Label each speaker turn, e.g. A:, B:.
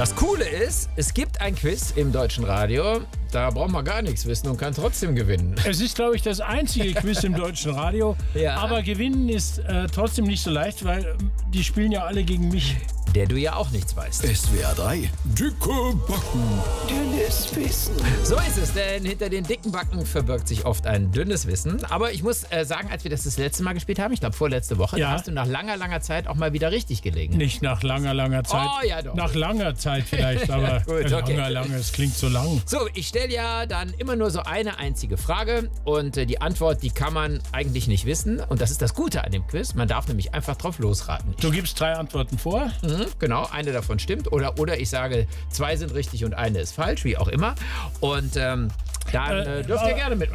A: Das Coole ist, es gibt ein Quiz im Deutschen Radio, da braucht man gar nichts wissen und kann trotzdem gewinnen.
B: Es ist, glaube ich, das einzige Quiz im Deutschen Radio.
A: Ja.
B: Aber gewinnen ist trotzdem nicht so leicht, weil die spielen ja alle gegen mich.
A: Der du ja auch nichts weißt.
C: SWR 3, dicke Backen, dünnes Wissen.
A: So ist es, denn hinter den dicken Backen verbirgt sich oft ein dünnes Wissen. Aber ich muss sagen, als wir das letzte Mal gespielt haben, ich glaube vorletzte Woche,
B: Ja.
A: da hast du nach langer Zeit auch mal wieder richtig gelegen.
B: Nicht nach langer Zeit.
A: Oh, ja doch.
B: Nach langer Zeit vielleicht, aber
A: Gut, okay.
B: lange, es klingt so lang.
A: So, ich stelle ja dann immer nur so eine einzige Frage und die Antwort, die kann man eigentlich nicht wissen. Und das ist das Gute an dem Quiz, man darf nämlich einfach drauf losraten.
B: Du gibst 3 Antworten vor.
A: Genau, eine davon stimmt oder ich sage, 2 sind richtig und eine ist falsch, wie auch immer. Und dann dürft ihr gerne mitmachen.